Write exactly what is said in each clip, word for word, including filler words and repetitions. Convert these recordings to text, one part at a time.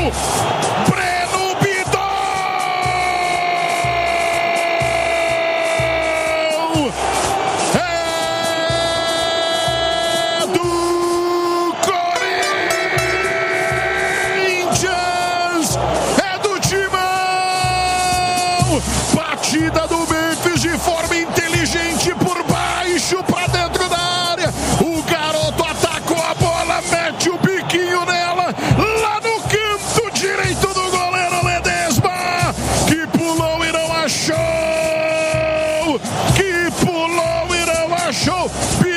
Breno Bidon! É do Corinthians! É do Timão! Batida do Memphis de forma inteligente por baixo para dentro da área. O garoto atacou a bola, mete o biquinho nela, lá no canto direito do goleiro Ledesma, que pulou e não achou, que pulou e não achou.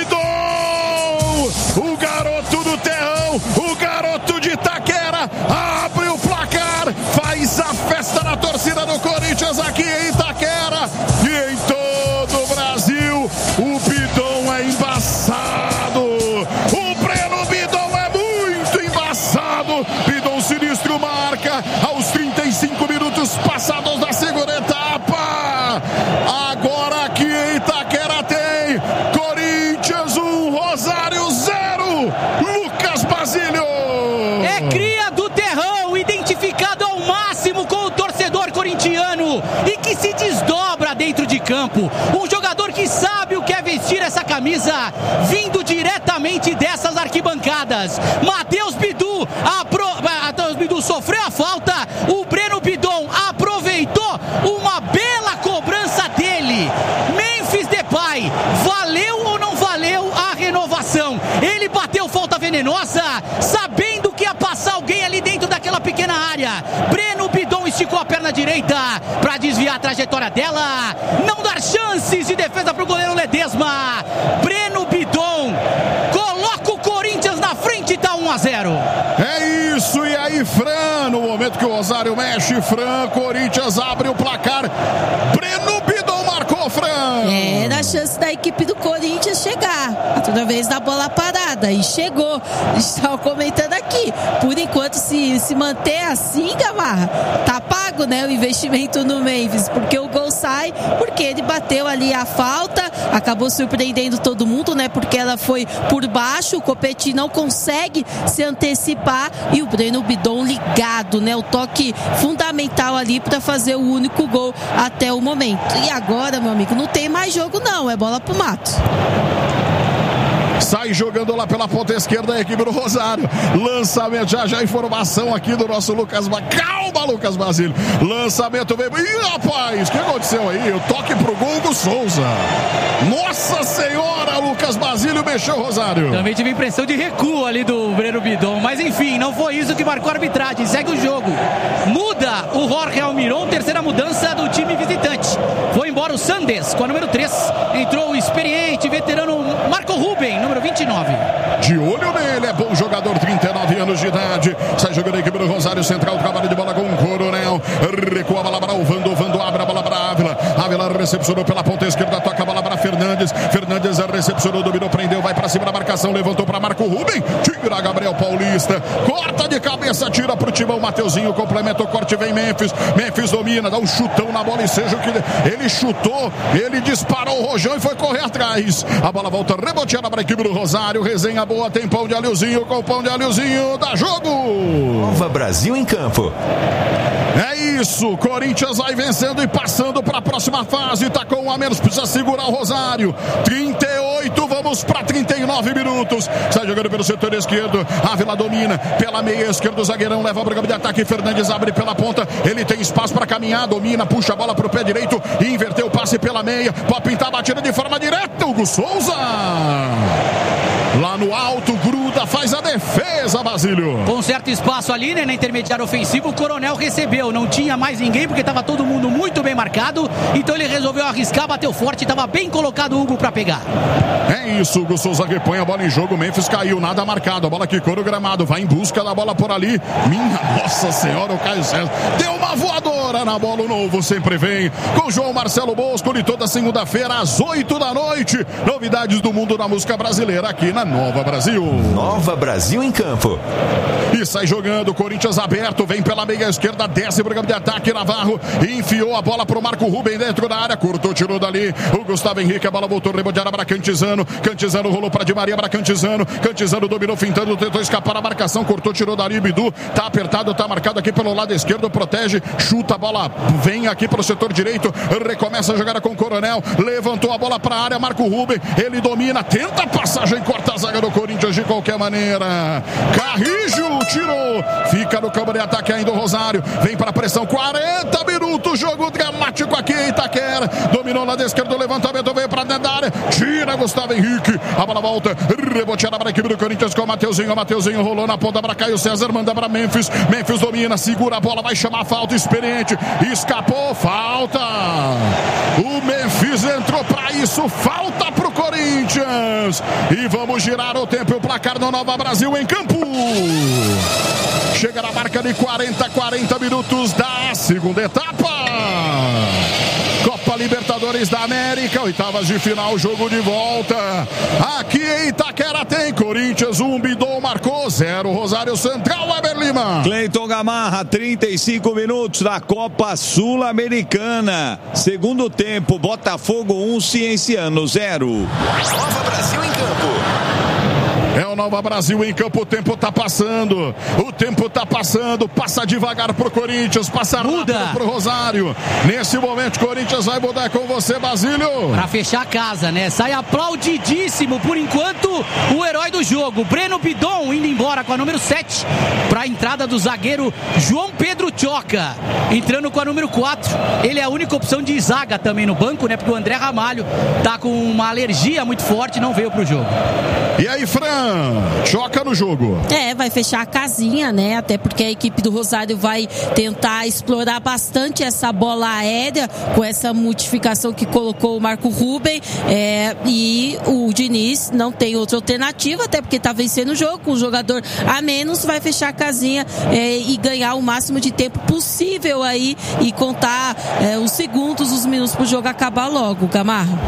Bidon, o garoto do terrão, o garoto de Itaquera, abre o placar, faz a festa na torcida do Corinthians aqui em Itaquera e em todo o Brasil. O Bidon é embaçado, o Breno Bidon é muito embaçado. Bidon sinistro marca aos trinta e cinco minutos passados da segunda etapa. Agora aqui em Itaquera tem Corinthians um, Rosário zero. Lucas Basílio. É cria do terrão, identificado ao máximo com o torcedor corintiano e que se desdobra dentro de campo. Um jogador que sabe o que é vestir essa camisa, vindo diretamente dessas arquibancadas. Matheus Bidu, apro... Matheus Bidu sofreu a falta, o Breno Bidon aproveitou uma bela cobrança dele. Memphis Depay, valeu ou não valeu a renovação? Ele bateu falta venenosa, sabendo que ia passar alguém ali dentro daquela pequena área. Breno Bidon esticou a perna direita para desviar a trajetória dela, não dar chances de defesa para o goleiro Ledesma. Breno Bidon coloca o Corinthians na frente e tá um a zero. É isso, e aí Fran, no momento que o Rosário mexe, Fran, Corinthians abre o placar. Breno Bidon marcou, Fran. É, na chance da equipe do Corinthians chegar, toda vez da bola parada, e chegou. Estava comentando aqui, por enquanto se, se manter assim, Gamarra, tá pago, né, o investimento no Memphis, porque o gol sai, porque ele bateu ali a falta, acabou surpreendendo todo mundo, né, porque ela foi por baixo, o Copetti não consegue se antecipar e o Breno Bidon ligado, né, o toque fundamental ali para fazer o único gol até o momento. E agora, meu amigo, não tem mais jogo não, é bola pro mato. Sai jogando lá pela ponta esquerda a equipe do Rosário. Lançamento, já já informação aqui do nosso Lucas Basílio. Calma, Lucas Basílio. Lançamento veio. Ih, rapaz, o que aconteceu aí? O toque pro gol do Souza. Nossa Senhora, Lucas Basílio mexeu o Rosário. Também tive impressão de recuo ali do Breno Bidon, mas enfim, não foi isso que marcou a arbitragem. Segue o jogo. Muda o Jorge Almiron, terceira mudança do time visitante. Foi embora o Sandes com a número três. Entrou o experiente, veterano Marco Ruben, número vinte e nove. De olho nele, é bom jogador, trinta e nove anos de idade. Sai jogando a equipe do Rosário Central, trabalho de bola com o Coronel. Recua a bola para o Vando, Vando abre a bola para a Ávila. Ávila recepcionou pela ponta esquerda, toca a bola para Fernandes. Fernandes recepcionou, dominou, prendeu, vai para cima da marcação, levantou para Marco Ruben. Tira Gabriel Paulista, corta de cabeça, tira para o Timão. Mateuzinho complementa o corte, vem Memphis. Memphis domina, dá um chutão na bola e seja o que ele chutou, ele disparou o rojão e foi correr atrás. A bola volta reboteada para a equipe do Rosário. Resenha boa, tem pão de alhozinho, com pão de alhozinho, dá jogo. Nova Brasil em campo. É isso, Corinthians vai vencendo e passando para a próxima fase. Tá com um a menos, precisa segurar o Rosário. trinta e oito, vamos para trinta e nove minutos. Sai jogando pelo setor esquerdo. Ávila domina pela meia esquerda. O zagueirão leva para o campo de ataque. Fernandes abre pela ponta. Ele tem espaço para caminhar. Domina, puxa a bola para o pé direito e inverteu o passe pela meia. Pode pintar a batida de forma direta. Hugo Souza. Lá no alto, gruda, faz a defesa, Basílio. Com certo espaço ali, né, na intermediária ofensiva, o Coronel recebeu. Não tinha mais ninguém, porque estava todo mundo muito bem marcado. Então ele resolveu arriscar, bateu forte, estava bem colocado o Hugo para pegar. É isso, Hugo Souza que põe a bola em jogo. Memphis caiu, nada marcado. A bola quicou no gramado, vai em busca da bola por ali. Minha Nossa Senhora, o Caio César deu uma voadora na bola. O novo sempre vem com João Marcelo Bosco, de toda segunda-feira às oito da noite. Novidades do mundo da música brasileira aqui na Nova Brasil. Nova Brasil em campo. E sai jogando, Corinthians aberto, vem pela meia esquerda, desce pro campo de ataque, Navarro enfiou a bola pro Marco Ruben dentro da área, curtou, tirou dali o Gustavo Henrique, a bola voltou, reboteada para Cantizano, Cantizano rolou para Di Maria, para Cantizano, Cantizano dominou, fintando, tentou escapar a marcação, cortou, tirou dali, Bidu, tá apertado, tá marcado aqui pelo lado esquerdo, protege, chuta a bola, vem aqui pelo setor direito, recomeça a jogada com o Coronel, levantou a bola para a área, Marco Ruben, ele domina, tenta a passagem, corta a zaga do Corinthians de qualquer maneira, Carrijo tirou, fica no campo de ataque ainda o Rosário, vem para a pressão, quarenta minutos, jogo dramático aqui em Itaquera, dominou lá da esquerda, o levantamento veio para dentro da área, tira Gustavo Henrique, a bola volta, reboteada para a equipe do Corinthians com o Mateuzinho, o Mateuzinho rolou na ponta para Caio César, manda para Memphis, Memphis domina, segura a bola, vai chamar a falta, experiente, escapou, falta, o Memphis entrou para isso, falta pro Corinthians, e vamos girar o tempo e o placar no Nova Brasil em campo. Chega na marca de quarenta, quarenta minutos da segunda etapa. Copa Libertadores da América, oitavas de final, jogo de volta. Aqui em Itaquera tem Corinthians, um, Bidon marcou, zero, Rosário Central, Weber Lima. Cleiton Gamarra, trinta e cinco minutos da Copa Sul-Americana. Segundo tempo, Botafogo um, Cienciano zero. Nova Brasil em campo. É o Nova Brasil em campo, o tempo tá passando, o tempo tá passando, passa devagar pro Corinthians, passa Muda. rápido pro Rosário. Nesse momento, Corinthians vai mudar com você, Basílio. Pra fechar a casa, né? Sai aplaudidíssimo, por enquanto, o herói do jogo, Breno Bidon, indo embora com a número sete, pra entrada do zagueiro João Pedro Choca, entrando com a número quatro. Ele é a única opção de zaga também no banco, né? Porque o André Ramalho tá com uma alergia muito forte e não veio pro jogo. E aí, Fran, Choca no jogo. É, vai fechar a casinha, né? Até porque a equipe do Rosário vai tentar explorar bastante essa bola aérea com essa modificação que colocou o Marco Ruben. É, e o Diniz não tem outra alternativa, até porque tá vencendo o jogo, com o jogador a menos, vai fechar a casinha é, e ganhar o máximo de tempo possível aí e contar é, os segundos, os minutos pro jogo acabar logo, Gamarra.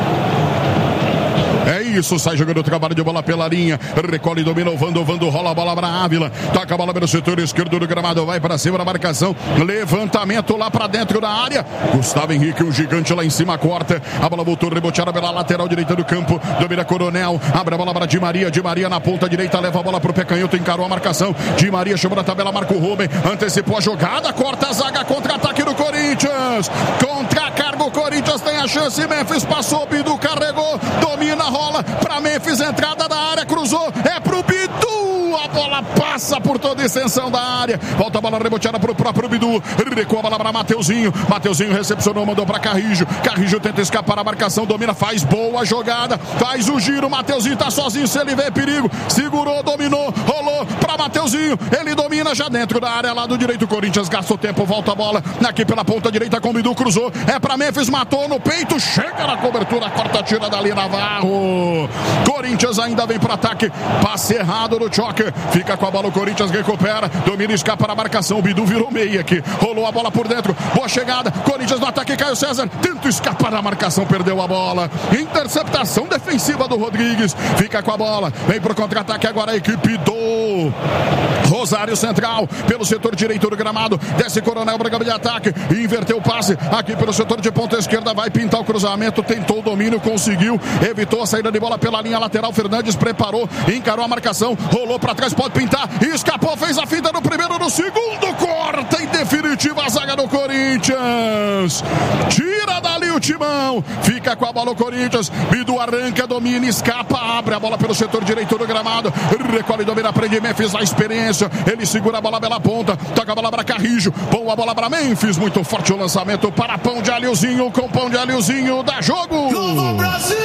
É isso, sai jogando o trabalho de bola pela linha, recolhe, domina o Vando, Vando rola a bola para Ávila, toca a bola pelo setor esquerdo do gramado, vai para cima da marcação, levantamento lá para dentro da área, Gustavo Henrique, um gigante lá em cima, corta, a bola voltou reboteada pela lateral direita do campo, domina Coronel, abre a bola para Di Maria, Di Maria na ponta direita, leva a bola pro pé canhoto, encarou a marcação, Di Maria chamou na tabela, Marco Ruben, antecipou a jogada, corta a zaga, contra-ataque do Corinthians, contra-carga o Corinthians tem a chance, Memphis passou, Bidu carregou, domina, rola para Memphis, entrada da área, cruzou, é pro Bidu, a bola passa por toda a extensão da área, volta a bola reboteada pro próprio Bidu, recua a bola para Mateuzinho, Mateuzinho recepcionou, mandou para Carrijo, Carrijo tenta escapar a marcação, domina, faz boa jogada, faz o giro, Mateuzinho tá sozinho, se ele vê perigo, segurou, dominou, rolou para Mateuzinho, ele domina já dentro da área, lado direito, Corinthians gastou tempo, volta a bola, aqui pela ponta direita com o Bidu, cruzou, é para Memphis, matou no peito, chega na cobertura, corta, tira dali Navarro. Corinthians ainda vem para ataque, passe errado no Choque, fica com a bola, o Corinthians recupera, domina e escapa na marcação, o Bidu virou meia aqui, rolou a bola por dentro, boa chegada, Corinthians no ataque, Caio César, tenta escapar da marcação, perdeu a bola, interceptação defensiva do Rodrigues, fica com a bola, vem pro contra-ataque agora a equipe do Rosário Central, pelo setor direito do gramado, desce Coronel para de ataque, inverteu o passe, aqui pelo setor de ponta esquerda, vai pintar o cruzamento, tentou o domínio, conseguiu, evitou a saída de bola pela linha lateral, Fernandes preparou, encarou a marcação, rolou para trás, pode pintar, escapou, fez a finta no primeiro, no segundo, corta em definitiva a zaga do Corinthians, tira dali o timão, fica com a bola o Corinthians, Bidu arranca, domina, escapa, abre a bola pelo setor direito do gramado, recolhe, domina, prende Memphis, a experiência, ele segura a bola pela ponta, toca a bola para Carrijo, boa a bola para Memphis, muito forte o lançamento para Pão de Alhozinho, com Pão de Alhozinho, dá jogo! Nova Brasil!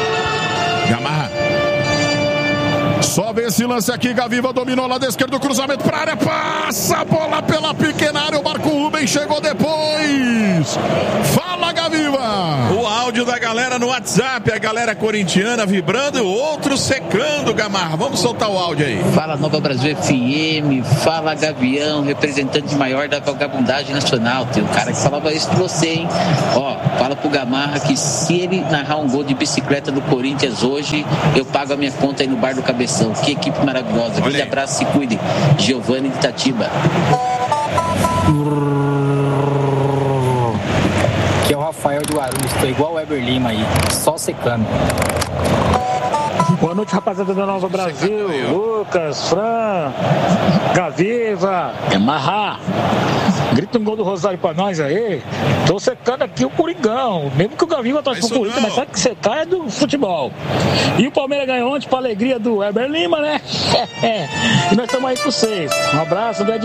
Gamarra. Sobe esse lance aqui, Gaviva dominou lá da esquerda, cruzamento para a área, passa a bola pela pequena área, o Marco Ruben chegou depois. Fala, Gaviva. Lima. O áudio da galera no WhatsApp, a galera corintiana vibrando e o outro secando, Gamarra. Vamos soltar o áudio aí. Fala Nova Brasil F M, fala Gavião, representante maior da vagabundagem nacional. Tem um cara que falava isso pra você, hein? Ó, fala pro Gamarra que se ele narrar um gol de bicicleta do Corinthians hoje, eu pago a minha conta aí no Bar do Cabeção. Que equipe maravilhosa. Grande abraço, se cuide. Giovanni de Itatiba. Aqui é o Rafael de Guarulhos, tô igual o Eber Lima aí, só secando. Boa noite, rapaziada da Nova Brasil. Lucas, Fran, Gaviva, Gamarra. Grita um gol do Rosário pra nós aí. Tô secando aqui o Coringão. Mesmo que o Gaviva torce pro Corinthians, mas sabe que secar é do futebol. E o Palmeiras ganhou ontem pra alegria do Eber Lima, né? E nós estamos aí com vocês. Um abraço, Bad